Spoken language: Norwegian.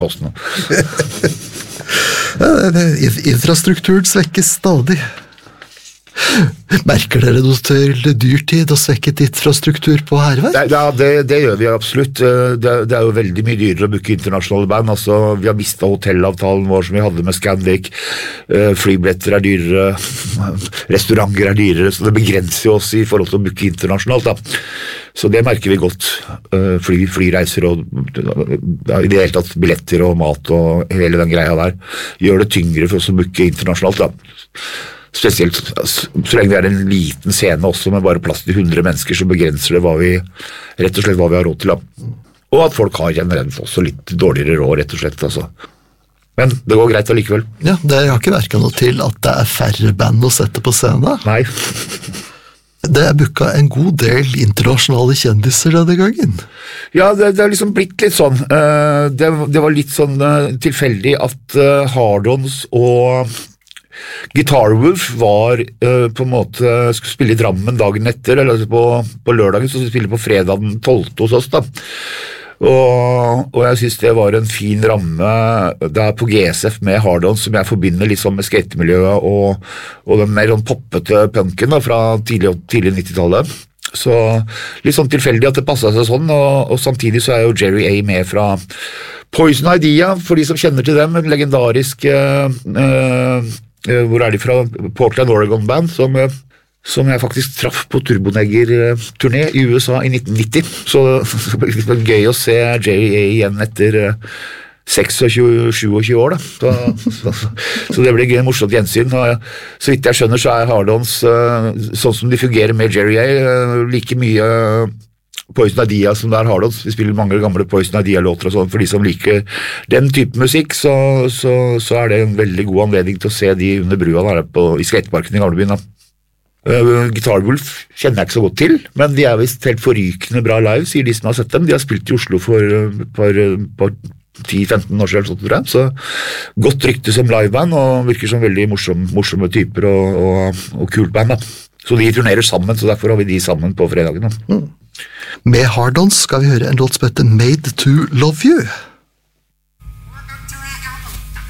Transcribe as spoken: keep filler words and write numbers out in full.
posten. Ja, infrastrukturen svekkes stadig. Merker dere noe til dyrtid og svekket infrastruktur på Hervær? Ja, det, det gjør vi absolutt. Det, det er jo veldig mye dyrere å booke internasjonale band. Altså, vi har mistet hotellavtalen vår som vi hadde med Scandic. Flybilletter er dyrere, restauranter er dyrere, så det begrenser jo oss i forhold til å booke internasjonalt. Da. Så det merker vi godt. Fly, flyreiser og i det hele tatt billetter og mat og hele den greia der gjør det tyngre for oss å booke internasjonalt. Da. Spesielt så lenge vi er en liten scene også med bare plass til hundre mennesker, så begrenser det hva vi, rett og slett hva vi har råd til. Da. Og at folk har generelt også litt dårligere råd, rett og slett. Altså. Men det går greit allikevel. Ja, det har ikke verket noe til at det er færre band å sette på scenen. Nei. Det er booket en god del internasjonale kjendiser denne gangen. Ja, det, det er liksom blitt litt sånn. Det, det var litt sånn tilfeldig at Hardons og Guitar Wolf var uh, på en måte, skulle spille i Drammen dagen etter, eller på, på lørdagen, så skulle vi spille på fredag den tolvte hos oss da. Og, og jeg synes det var en fin ramme der på G S F med Hardon, som jeg forbinder litt sånn med skatemiljøet og, og den mer sånn poppete punken da, fra tidlig, tidlig nittitallet. Så litt sånn tilfeldig at det passet seg sånn, og, og samtidig så er jo Jerry A med fra Poison Idea, for de som kjenner til dem, en legendarisk uh, uh, hvor er de fra? Portland Oregon Band, som, som jeg faktisk traff på Turbonegger-turné i U S A i nitten nitti. Så det var gøy å se Jerry A igjen etter tjueseks sjuogtjue år. Da. Så, så, så det blir gøy, morsomt gjensyn. Og, så vidt jeg skjønner så er Hardons, sånn som de fungerer med Jerry A, like mye Poison Idea som det er Hardons. Vi spiller mange gamle Poison Idea-låter og sånn. For de som liker den type musikk, så, så, så er det en veldig god anledning til å se de under brua der på, i skateparken i Gamlebyen. Uh, Guitar Wolf kjenner jeg ikke så godt til, men de er vist helt forrykende bra live, sier de som har sett dem. De har spilt i Oslo for et par, par ti femten år siden, tror jeg. Så godt rykte som liveband, og virker som veldig morsom, morsomme typer og, og, og kult band. Da. Så de turnerer sammen, så derfor har vi de sammen på fredagen. Da. Mm. Med Hardons skal vi høre en låt som heter Made to Love You.